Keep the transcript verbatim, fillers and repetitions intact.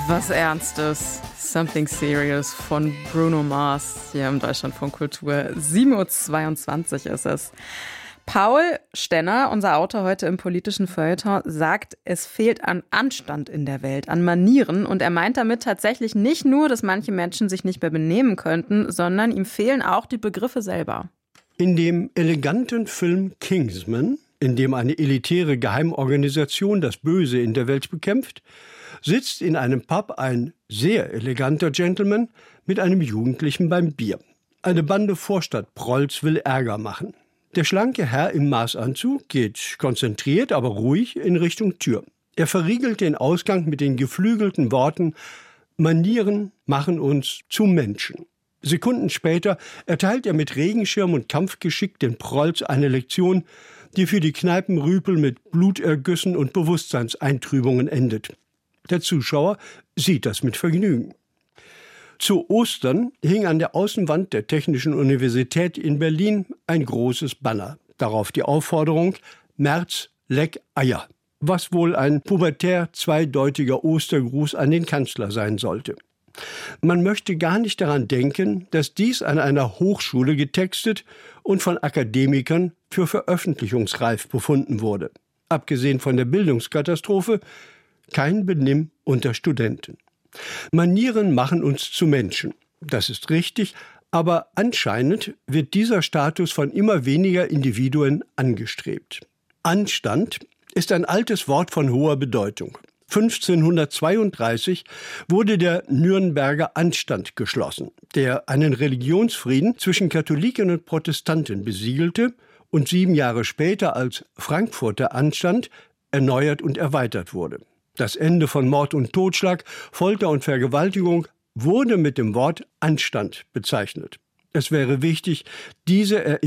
Was Ernstes, Something Serious von Bruno Mars hier im Deutschlandfunk Kultur. sieben Uhr zweiundzwanzig ist es. Paul Stenner, unser Autor heute im politischen Feuilleton, sagt, es fehlt an Anstand in der Welt, an Manieren. Und er meint damit tatsächlich nicht nur, dass manche Menschen sich nicht mehr benehmen könnten, sondern ihm fehlen auch die Begriffe selber. In dem eleganten Film Kingsman, in dem eine elitäre Geheimorganisation das Böse in der Welt bekämpft, sitzt in einem Pub ein sehr eleganter Gentleman mit einem Jugendlichen beim Bier. Eine Bande Vorstadtprolls will Ärger machen. Der schlanke Herr im Maßanzug geht konzentriert, aber ruhig in Richtung Tür. Er verriegelt den Ausgang mit den geflügelten Worten: Manieren machen uns zu Menschen. Sekunden später erteilt er mit Regenschirm und Kampfgeschick den Prolls eine Lektion, die für die Kneipenrüpel mit Blutergüssen und Bewusstseinseintrübungen endet. Der Zuschauer sieht das mit Vergnügen. Zu Ostern hing an der Außenwand der Technischen Universität in Berlin ein großes Banner. Darauf die Aufforderung: Merz, leck Eier. Was wohl ein pubertär zweideutiger Ostergruß an den Kanzler sein sollte. Man möchte gar nicht daran denken, dass dies an einer Hochschule getextet und von Akademikern für veröffentlichungsreif befunden wurde. Abgesehen von der Bildungskatastrophe kein Benimm unter Studenten. Manieren machen uns zu Menschen. Das ist richtig, aber anscheinend wird dieser Status von immer weniger Individuen angestrebt. Anstand ist ein altes Wort von hoher Bedeutung. fünfzehnhundertzweiunddreißig wurde der Nürnberger Anstand geschlossen, der einen Religionsfrieden zwischen Katholiken und Protestanten besiegelte und sieben Jahre später als Frankfurter Anstand erneuert und erweitert wurde. Das Ende von Mord und Totschlag, Folter und Vergewaltigung wurde mit dem Wort Anstand bezeichnet. Es wäre wichtig, diese Erinnerung